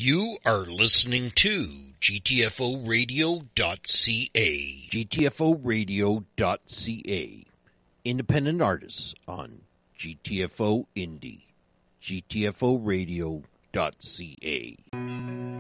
You are listening to GTFOradio.ca. GTFOradio.ca. Independent artists on GTFO Indie. GTFOradio.ca.